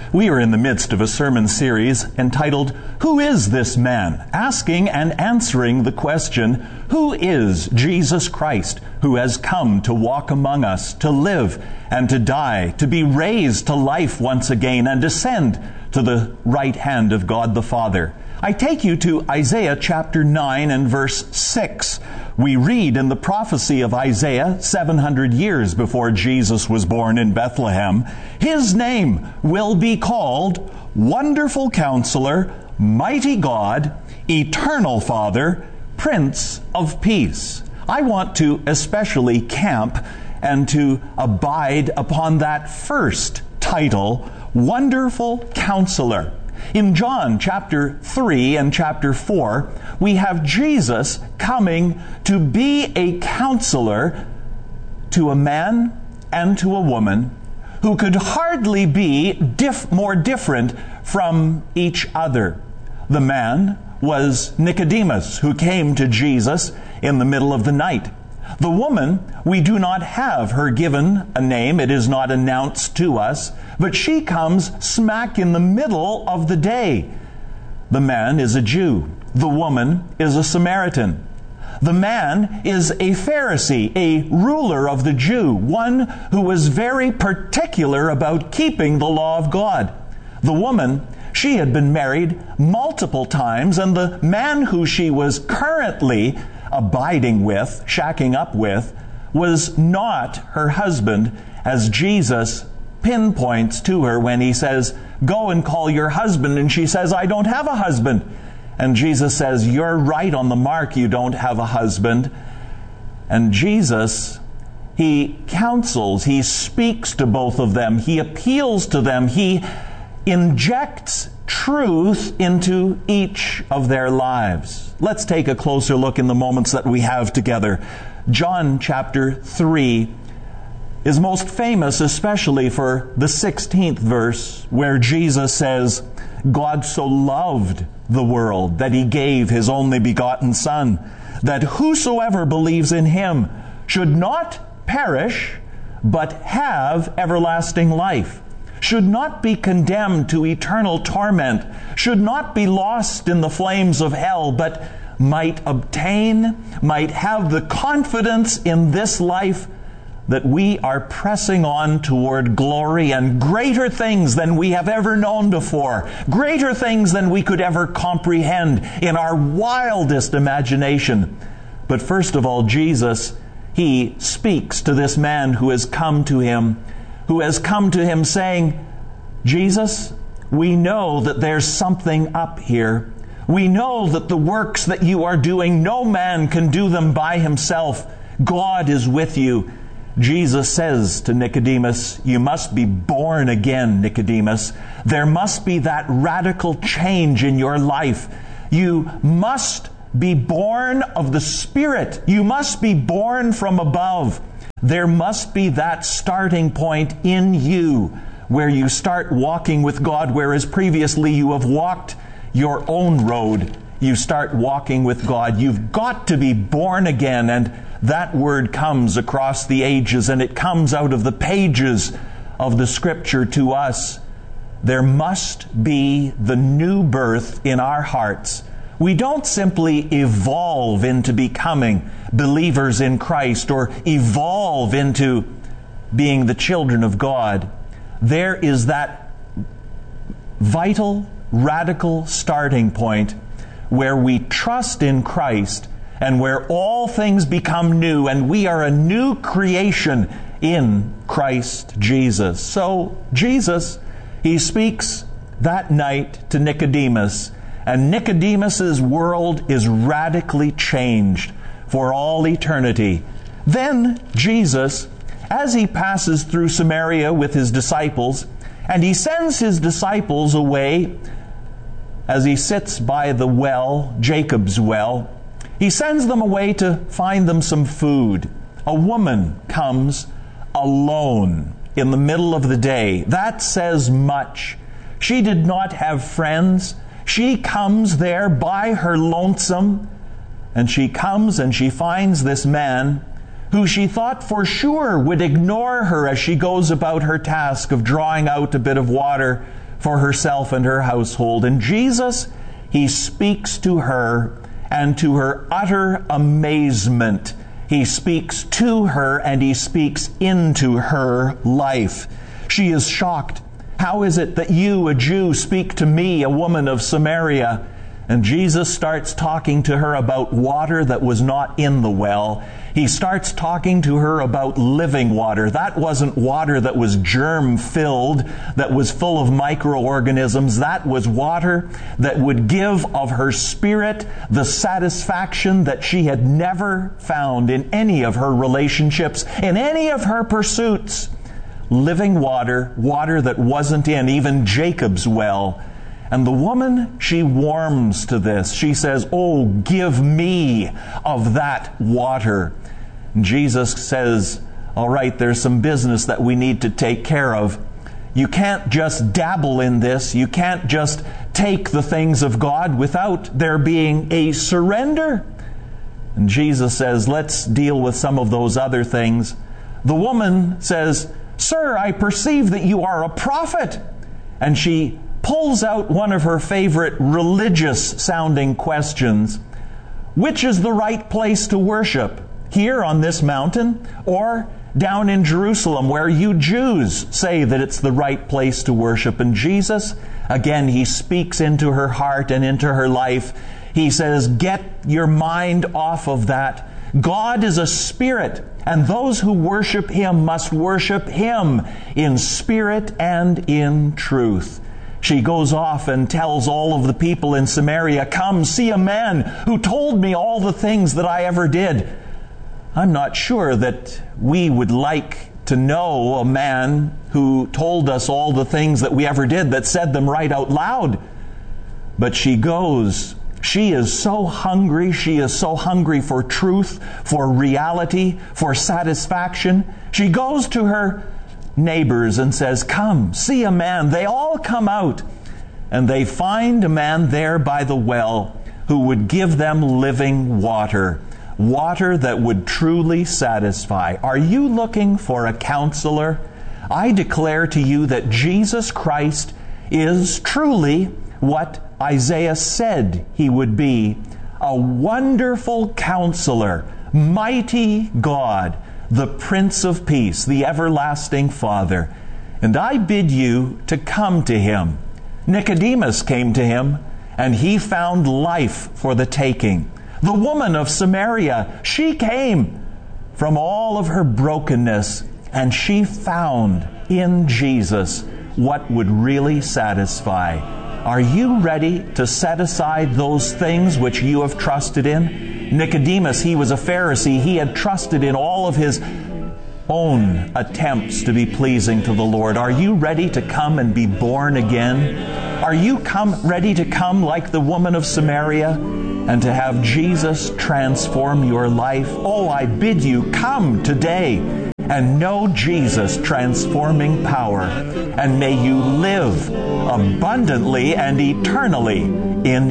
We are in the midst of a sermon series entitled, Who is this man? Asking and answering the question, who is Jesus Christ, who has come to walk among us, to live and to die, to be raised to life once again and ascend to the right hand of God the Father? I take you to Isaiah chapter 9 and verse 6. We read in the prophecy of Isaiah 700 years before Jesus was born in Bethlehem, His name will be called Wonderful Counselor, Mighty God, Eternal Father, Prince of Peace. I want to especially camp and to abide upon that first title, Wonderful Counselor. In John chapter 3 and chapter 4, we have Jesus coming to be a counselor to a man and to a woman who could hardly be more different from each other. The man was Nicodemus, who came to Jesus in the middle of the night. The woman, we do not have her given a name. It is not announced to us. But she comes smack in the middle of the day. The man is a Jew. The woman is a Samaritan. The man is a Pharisee, a ruler of the Jew, one who was very particular about keeping the law of God. The woman, she had been married multiple times, and the man who she was currently abiding with, shacking up with, was not her husband, as Jesus pinpoints to her when He says, "Go and call your husband." And she says, "I don't have a husband." And Jesus says, "You're right on the mark, you don't have a husband." And Jesus, He counsels, He speaks to both of them, He appeals to them, He injects truth into each of their lives. Let's take a closer look in the moments that we have together. John chapter 3 is most famous especially for the 16th verse, where Jesus says, God so loved the world that He gave His only begotten Son, that whosoever believes in Him should not perish, but have everlasting life, should not be condemned to eternal torment, should not be lost in the flames of hell, but might have the confidence in this life that we are pressing on toward glory and greater things than we have ever known before, greater things than we could ever comprehend in our wildest imagination. But first of all, Jesus, He speaks to this man who has come to Him, saying, Jesus, we know that there's something up here. We know that the works that you are doing, no man can do them by himself. God is with you. Jesus says to Nicodemus, you must be born again, Nicodemus. There must be that radical change in your life. You must be born of the Spirit. You must be born from above. There must be that starting point in you where you start walking with God, whereas previously you have walked your own road. You start walking with God. You've got to be born again, and that word comes across the ages, and it comes out of the pages of the Scripture to us. There must be the new birth in our hearts. We don't simply evolve into becoming believers in Christ or evolve into being the children of God. There is that vital, radical starting point where we trust in Christ and where all things become new and we are a new creation in Christ Jesus. So Jesus, He speaks that night to Nicodemus, and Nicodemus's world is radically changed for all eternity. Then Jesus, as He passes through Samaria with His disciples, and He sends His disciples away as He sits by the well, Jacob's well, He sends them away to find them some food. A woman comes alone in the middle of the day. That says much. She did not have friends. She comes there by her lonesome, and she comes and she finds this man who she thought for sure would ignore her as she goes about her task of drawing out a bit of water for herself and her household. And Jesus, he speaks to her, and to her utter amazement, he speaks to her and he speaks into her life. She is shocked. How is it that you, a Jew, speak to me, a woman of Samaria? And Jesus starts talking to her about water that was not in the well. He starts talking to her about living water. That wasn't water that was germ-filled, that was full of microorganisms. That was water that would give of her spirit the satisfaction that she had never found in any of her relationships, in any of her pursuits. Living water, water that wasn't in even Jacob's well. And the woman, she warms to this. She says, "Oh, give me of that water." And Jesus says, "All right, there's some business that we need to take care of. You can't just dabble in this. You can't just take the things of God without there being a surrender." And Jesus says, "Let's deal with some of those other things." The woman says, "Sir, I perceive that you are a prophet." And she pulls out one of her favorite religious-sounding questions. Which is the right place to worship? Here on this mountain, or down in Jerusalem, where you Jews say that it's the right place to worship? And Jesus, again, he speaks into her heart and into her life. He says, "Get your mind off of that. God is a spirit, and those who worship him must worship him in spirit and in truth." She goes off and tells all of the people in Samaria, "Come, see a man who told me all the things that I ever did." I'm not sure that we would like to know a man who told us all the things that we ever did, that said them right out loud. But she goes. She is so hungry. She is so hungry for truth, for reality, for satisfaction. She goes to her neighbors and says, "Come, see a man." They all come out, and they find a man there by the well who would give them living water, water that would truly satisfy. Are you looking for a counselor? I declare to you that Jesus Christ is truly what Isaiah said he would be, a wonderful counselor, mighty God, the Prince of Peace, the everlasting Father. And I bid you to come to him. Nicodemus came to him, and he found life for the taking. The woman of Samaria, she came from all of her brokenness, and she found in Jesus what would really satisfy. Are you ready to set aside those things which you have trusted in? Nicodemus, he was a Pharisee. He had trusted in all of his own attempts to be pleasing to the Lord. Are you ready to come and be born again? Are you ready to come like the woman of Samaria and to have Jesus transform your life? Oh, I bid you come today and know Jesus' transforming power. And may you live abundantly and eternally in